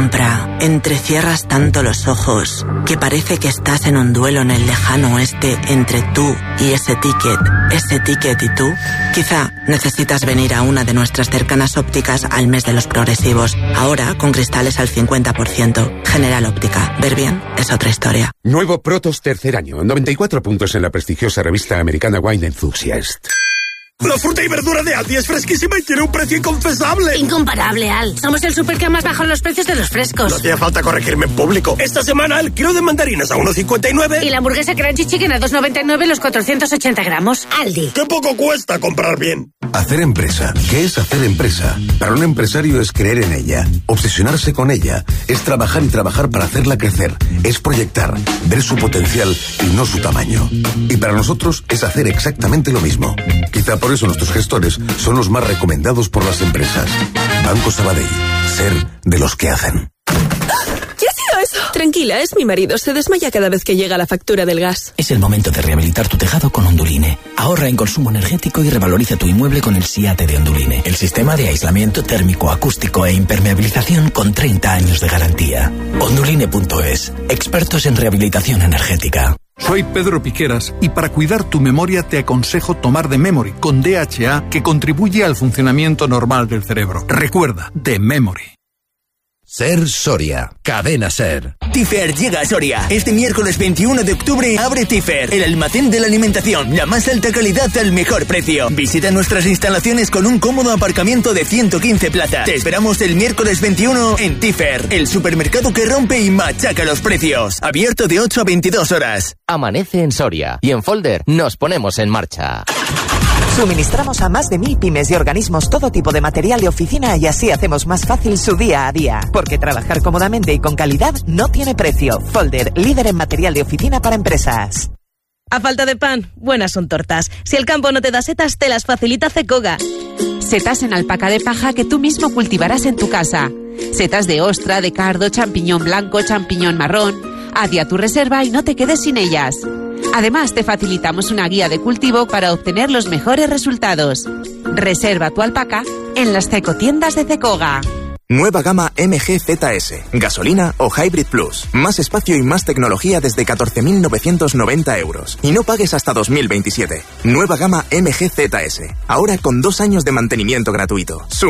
Entrecierras tanto los ojos que parece que estás en un duelo en el lejano oeste entre tú y ese ticket y tú. Quizá necesitas venir a una de nuestras cercanas ópticas al mes de los progresivos. Ahora con cristales al 50%. General Óptica. Ver bien es otra historia. Nuevo Protos tercer año. 94 puntos en la prestigiosa revista americana Wine Enthusiast. La fruta y verdura de Aldi es fresquísima y tiene un precio inconfesable. Incomparable, Al. Somos el súper que más bajan los precios de los frescos. No hacía falta corregirme en público. Esta semana el kilo de mandarinas a 1,59. Y la hamburguesa Crunchy Chicken a 2,99 los 480 gramos. Aldi. ¡Qué poco cuesta comprar bien! Hacer empresa. ¿Qué es hacer empresa? Para un empresario es creer en ella, obsesionarse con ella, es trabajar y trabajar para hacerla crecer, es proyectar, ver su potencial y no su tamaño. Y para nosotros es hacer exactamente lo mismo. Quizá por eso nuestros gestores son los más recomendados por las empresas. Banco Sabadell. Ser de los que hacen. ¿Qué ha sido eso? Tranquila, es mi marido. Se desmaya cada vez que llega la factura del gas. Es el momento de rehabilitar tu tejado con Onduline. Ahorra en consumo energético y revaloriza tu inmueble con el SIATE de Onduline. El sistema de aislamiento térmico, acústico e impermeabilización con 30 años de garantía. Onduline.es. Expertos en rehabilitación energética. Soy Pedro Piqueras y para cuidar tu memoria te aconsejo tomar The Memory con DHA que contribuye al funcionamiento normal del cerebro. Recuerda, The Memory. Ser Soria. Cadena Ser. Tifer llega a Soria. Este miércoles 21 de octubre abre Tifer, el almacén de la alimentación. La más alta calidad al mejor precio. Visita nuestras instalaciones con un cómodo aparcamiento de 115 plazas. Te esperamos el miércoles 21 en Tifer, el supermercado que rompe y machaca los precios. Abierto de 8 a 22 horas. Amanece en Soria y en Folder nos ponemos en marcha. Suministramos a más de 1000 pymes y organismos todo tipo de material de oficina y así hacemos más fácil su día a día. Porque trabajar cómodamente y con calidad no tiene precio. Folder, líder en material de oficina para empresas. A falta de pan, buenas son tortas. Si el campo no te da setas, te las facilita Cecoga. Setas en alpaca de paja que tú mismo cultivarás en tu casa. Setas de ostra, de cardo, champiñón blanco, champiñón marrón. Haz tu reserva y no te quedes sin ellas. Además, te facilitamos una guía de cultivo para obtener los mejores resultados. Reserva tu alpaca en las Cecotiendas de Cecoga. Nueva gama MG ZS, gasolina o Hybrid Plus. Más espacio y más tecnología desde 14.990 euros. Y no pagues hasta 2027. Nueva gama MG ZS, ahora con 2 años de mantenimiento gratuito.